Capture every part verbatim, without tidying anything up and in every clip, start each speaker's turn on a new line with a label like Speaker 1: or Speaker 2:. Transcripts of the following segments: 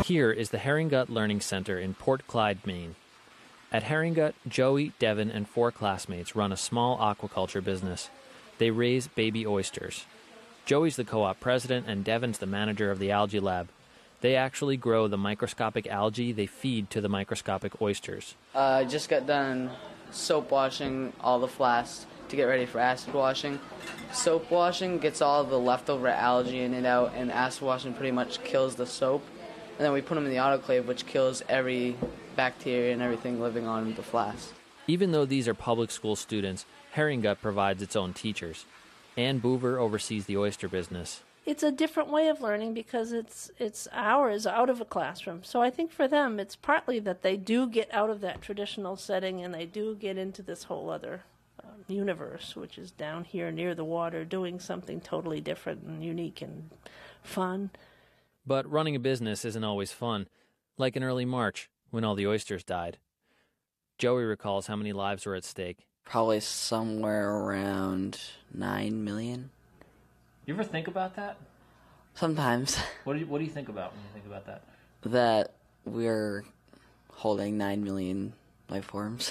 Speaker 1: Here is the Herringgut Learning Center in Port Clyde, Maine. At Herringgut, Joey, Devin, and four classmates run a small aquaculture business. They raise baby oysters. Joey's the co-op president and Devin's the manager of the algae lab. They actually grow the microscopic algae they feed to the microscopic oysters.
Speaker 2: Uh, I just got done soap washing all the flasks to get ready for acid washing. Soap washing gets all the leftover algae in it out, and acid washing pretty much kills the soap. And then we put them in the autoclave, which kills every bacteria and everything living on the flask.
Speaker 1: Even though these are public school students, Herringgut provides its own teachers. Ann Boover oversees the oyster business.
Speaker 3: It's a different way of learning because it's it's hours out of a classroom. So I think for them, it's partly that they do get out of that traditional setting and they do get into this whole other um, universe, which is down here near the water, doing something totally different and unique and fun.
Speaker 1: But running a business isn't always fun, like in early March when all the oysters died. Joey recalls how many lives were at stake.
Speaker 4: Probably somewhere around nine million.
Speaker 1: You ever think about that?
Speaker 4: Sometimes.
Speaker 1: What do you, what do you think about when you think about that?
Speaker 4: That we're holding nine million life forms,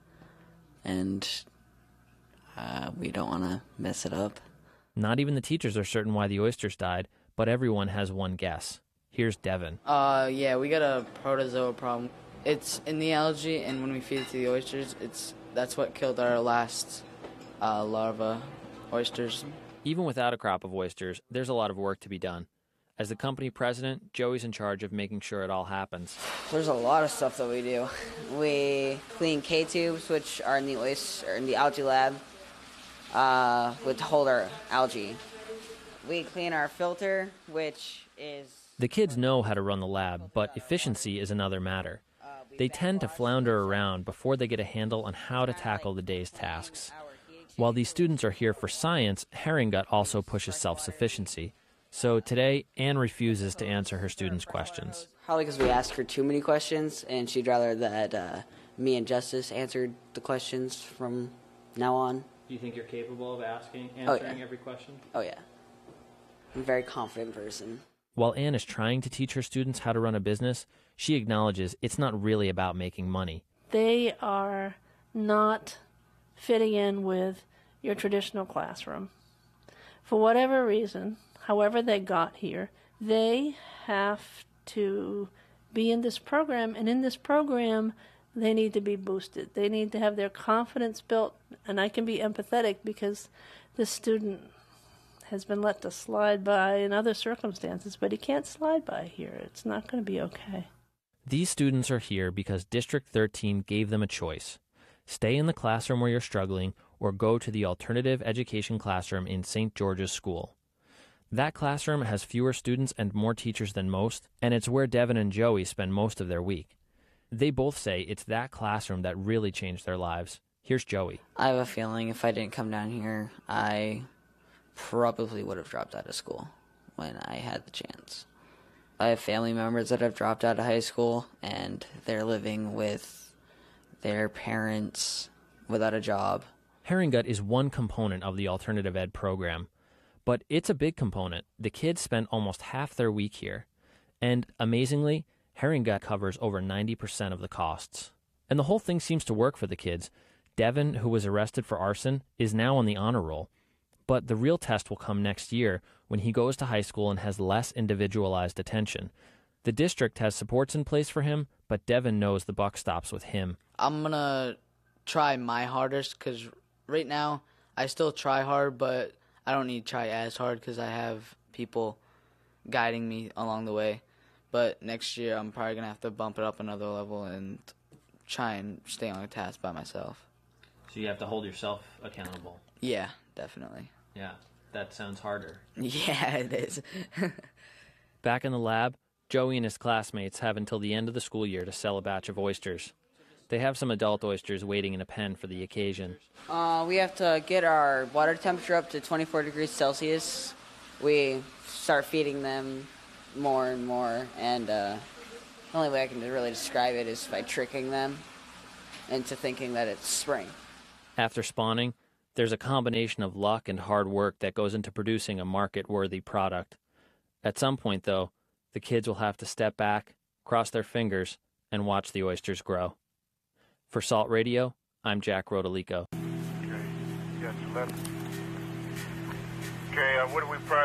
Speaker 4: and uh, we don't want to mess it up.
Speaker 1: Not even the teachers are certain why the oysters died, but everyone has one guess. Here's Devin.
Speaker 2: Uh, yeah, we got a protozoa problem. It's in the algae, and when we feed it to the oysters, it's that's what killed our last uh, larva oysters.
Speaker 1: Even without a crop of oysters, there's a lot of work to be done. As the company president, Joey's in charge of making sure it all happens.
Speaker 5: There's a lot of stuff that we do. We clean K-tubes, which are in the oyster, in the algae lab, uh, with hold our algae. We clean our filter, which is...
Speaker 1: The kids know how to run the lab, but efficiency is another matter. They tend to flounder around before they get a handle on how to tackle the day's tasks. While these students are here for science, Herringgut also pushes self-sufficiency. So today, Anne refuses to answer her students' questions.
Speaker 5: Probably because we asked her too many questions, and she'd rather that uh, me and Justice answered the questions from now on.
Speaker 1: Do you think you're capable of asking,
Speaker 5: answering oh, yeah.
Speaker 1: every question?
Speaker 5: Oh, yeah. I'm a very confident person.
Speaker 1: While Anne is trying to teach her students how to run a business, she acknowledges it's not really about making money.
Speaker 3: They are not fitting in with your traditional classroom. For whatever reason, however they got here, they have to be in this program, and in this program, they need to be boosted. They need to have their confidence built, and I can be empathetic because this student has been let to slide by in other circumstances, but he can't slide by here. It's not going to be okay.
Speaker 1: These students are here because District thirteen gave them a choice. Stay in the classroom where you're struggling or go to the alternative education classroom in Saint George's School. That classroom has fewer students and more teachers than most, and it's where Devin and Joey spend most of their week. They both say it's that classroom that really changed their lives. Here's Joey.
Speaker 4: I have a feeling if I didn't come down here, I probably would have dropped out of school when I had the chance. I have family members that have dropped out of high school, and they're living with their parents without a job.
Speaker 1: Herringgut is one component of the alternative ed program, but it's a big component. The kids spend almost half their week here, and amazingly, Herringgut covers over ninety percent of the costs. And the whole thing seems to work for the kids. Devin, who was arrested for arson, is now on the honor roll. But the real test will come next year when he goes to high school and has less individualized attention. The district has supports in place for him, but Devin knows the buck stops with him.
Speaker 2: I'm going to try my hardest because right now I still try hard, but I don't need to try as hard because I have people guiding me along the way. But next year I'm probably going to have to bump it up another level and try and stay on a task by myself.
Speaker 1: So you have to hold yourself accountable.
Speaker 2: Yeah, definitely.
Speaker 1: Yeah, that sounds harder.
Speaker 2: Yeah, it is.
Speaker 1: Back in the lab, Joey and his classmates have until the end of the school year to sell a batch of oysters. They have some adult oysters waiting in a pen for the occasion.
Speaker 5: Uh, we have to get our water temperature up to twenty-four degrees Celsius. We start feeding them more and more, and uh, the only way I can really describe it is by tricking them into thinking that it's spring.
Speaker 1: After spawning, there's a combination of luck and hard work that goes into producing a market-worthy product. At some point, though, the kids will have to step back cross their fingers, and watch the oysters grow. For Salt Radio, I'm Jack Rodolico.
Speaker 6: Okay, you got your left. Okay, uh, what do we price